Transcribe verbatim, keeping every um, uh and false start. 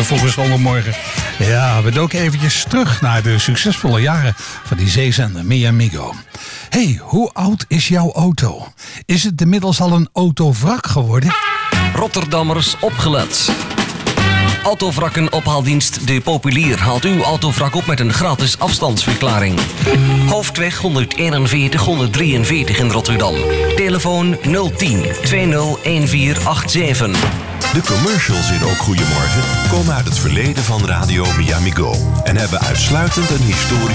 de vroege zondagmorgen. Ja, we doken eventjes terug naar de succesvolle jaren van die zeezender Mi Amigo. Hey, hoe oud is jouw auto? Is het inmiddels al een autovrak geworden? Rotterdammers opgelet. Autovrakken ophaaldienst De Populier haalt uw autovrak op met een gratis afstandsverklaring. Hoofdweg honderdeenenveertig honderddrieënveertig in Rotterdam. Telefoon nul tien twintig viertien achtenzeventig. De commercials in Ook Goedemorgen komen uit het verleden van Radio Mi Amigo en hebben uitsluitend een historie.